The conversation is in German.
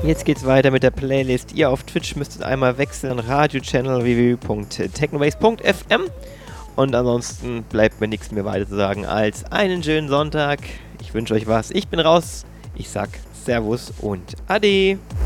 Jetzt geht's weiter mit der Playlist. Ihr auf Twitch müsstet einmal wechseln. Radio-Channel www.technobase.fm. Und ansonsten bleibt mir nichts mehr weiter zu sagen als einen schönen Sonntag. Ich wünsche euch was. Ich bin raus. Ich sag Servus und Ade.